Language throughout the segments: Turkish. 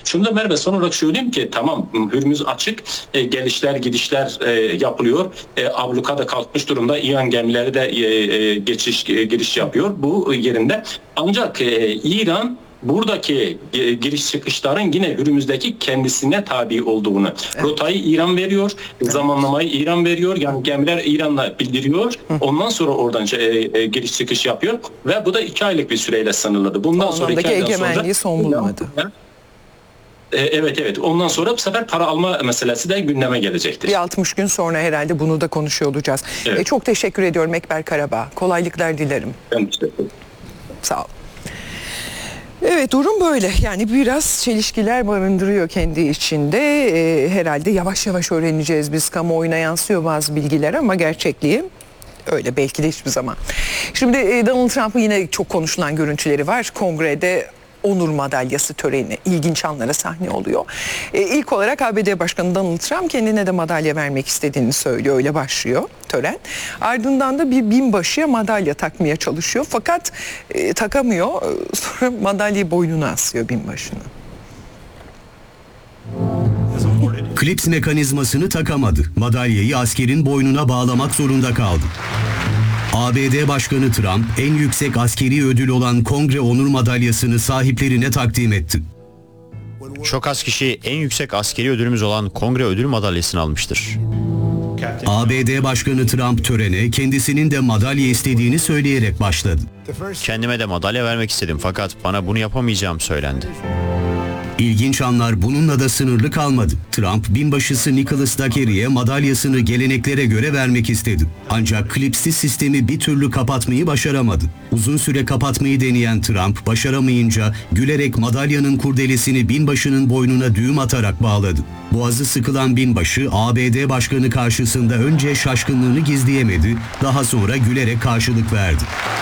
Şunu da Merve son olarak söyleyeyim ki tamam, Hürmüz açık, gelişler gidişler yapılıyor. Abluka da kalkmış durumda. İran gemileri de giriş yapıyor bu yerinde. Ancak İran buradaki giriş çıkışların yine Hürmüz'deki kendisine tabi olduğunu, rotayı İran veriyor, zamanlamayı İran veriyor, yani gemiler İran'la bildiriyor. Ondan sonra oradan giriş çıkış yapıyor ve bu da 2 aylık bir süreyle sınırladı. Bundan sonra 2 aydan egemenliği son bulmadı. Evet. Ondan sonra bu sefer para alma meselesi de gündeme gelecektir. Bir 60 gün sonra herhalde bunu da konuşuyor olacağız. Evet. Çok teşekkür ediyorum Ekber Karabağ. Kolaylıklar dilerim. Ben teşekkür ederim. Sağ ol. Evet, durum böyle. Yani biraz çelişkiler barındırıyor kendi içinde. Herhalde yavaş yavaş öğreneceğiz biz. Kamuoyuna yansıyor bazı bilgiler ama gerçekliği öyle belki de hiçbir zaman. Şimdi Donald Trump'ın yine çok konuşulan görüntüleri var. Kongrede onur madalyası töreni ilginç anlara sahne oluyor. İlk olarak ABD Başkanı Donald Trump kendine de madalya vermek istediğini söylüyor. Öyle başlıyor tören. Ardından da bir binbaşıya madalya takmaya çalışıyor. Fakat takamıyor. Sonra madalyayı boynuna asıyor binbaşının. Klips mekanizmasını takamadı. Madalyayı askerin boynuna bağlamak zorunda kaldı. ABD Başkanı Trump en yüksek askeri ödül olan Kongre Onur Madalyası'nı sahiplerine takdim etti. Çok az kişi en yüksek askeri ödülümüz olan Kongre Ödül Madalyası'nı almıştır. ABD Başkanı Trump törene kendisinin de madalya istediğini söyleyerek başladı. Kendime de madalya vermek istedim fakat bana bunu yapamayacağım söylendi. İlginç anlar bununla da sınırlı kalmadı. Trump, binbaşısı Nicholas Dockery'e madalyasını geleneklere göre vermek istedi. Ancak klipsiz sistemi bir türlü kapatmayı başaramadı. Uzun süre kapatmayı deneyen Trump, başaramayınca gülerek madalyanın kurdelesini binbaşının boynuna düğüm atarak bağladı. Boğazı sıkılan binbaşı, ABD Başkanı karşısında önce şaşkınlığını gizleyemedi, daha sonra gülerek karşılık verdi.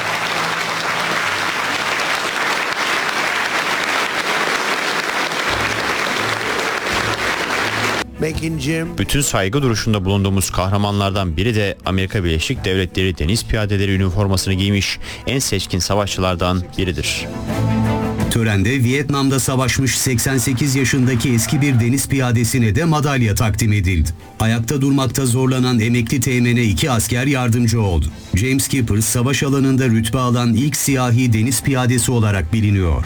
Bütün saygı duruşunda bulunduğumuz kahramanlardan biri de Amerika Birleşik Devletleri Deniz Piyadeleri üniformasını giymiş en seçkin savaşçılardan biridir. Törende Vietnam'da savaşmış 88 yaşındaki eski bir deniz piyadesine de madalya takdim edildi. Ayakta durmakta zorlanan emekli teğmene 2 asker yardımcı oldu. James Skipper savaş alanında rütbe alan ilk siyahi deniz piyadesi olarak biliniyor.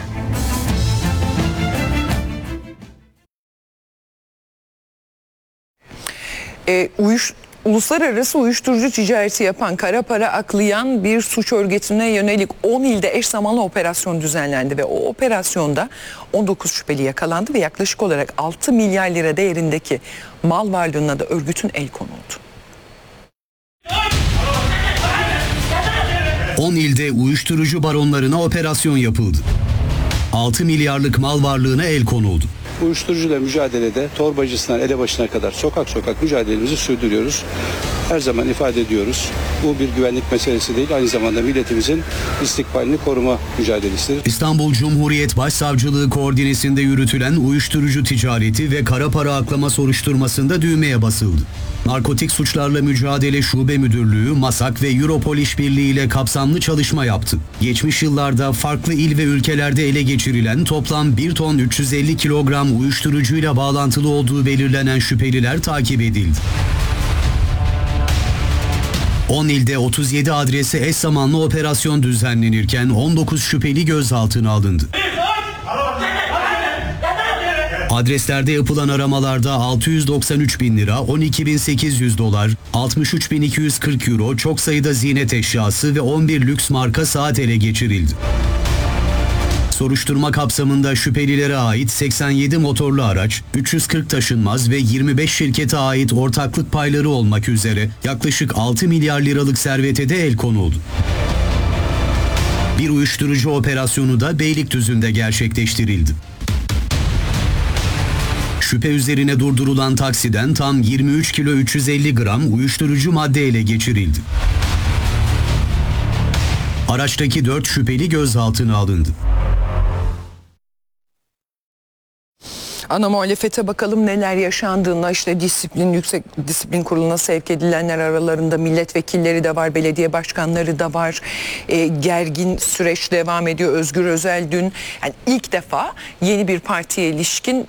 Uluslararası uyuşturucu ticareti yapan, kara para aklayan bir suç örgütüne yönelik 10 ilde eş zamanlı operasyon düzenlendi ve o operasyonda 19 şüpheli yakalandı ve yaklaşık olarak 6 milyar lira değerindeki mal varlığına da örgütün el konuldu. 10 ilde uyuşturucu baronlarına operasyon yapıldı. 6 milyarlık mal varlığına el konuldu. Uyuşturucuyla mücadelede torbacısından elebaşına kadar sokak sokak mücadelemizi sürdürüyoruz. Her zaman ifade ediyoruz. Bu bir güvenlik meselesi değil, aynı zamanda milletimizin istikbalini koruma mücadelesidir. İstanbul Cumhuriyet Başsavcılığı koordinesinde yürütülen uyuşturucu ticareti ve kara para aklama soruşturmasında düğmeye basıldı. Narkotik Suçlarla Mücadele Şube Müdürlüğü, MASAK ve Europol işbirliği ile kapsamlı çalışma yaptı. Geçmiş yıllarda farklı il ve ülkelerde ele geçirilen toplam 1 ton 350 kilogram uyuşturucuyla bağlantılı olduğu belirlenen şüpheliler takip edildi. 10 ilde 37 adrese eş zamanlı operasyon düzenlenirken 19 şüpheli gözaltına alındı. Adreslerde yapılan aramalarda 693 bin lira, 12.800 dolar, 63.240 euro, çok sayıda ziynet eşyası ve 11 lüks marka saat ele geçirildi. Soruşturma kapsamında şüphelilere ait 87 motorlu araç, 340 taşınmaz ve 25 şirkete ait ortaklık payları olmak üzere yaklaşık 6 milyar liralık servete de el konuldu. Bir uyuşturucu operasyonu da Beylikdüzü'nde gerçekleştirildi. Şüphe üzerine durdurulan taksiden tam 23 kilo 350 gram uyuşturucu madde ele geçirildi. Araçtaki 4 şüpheli gözaltına alındı. Ana muhalefete bakalım neler yaşandığına. İşte Yüksek Disiplin Kurulu'na sevk edilenler aralarında milletvekilleri de var, belediye başkanları da var. Gergin süreç devam ediyor. Özgür Özel dün ilk defa yeni bir partiye ilişkin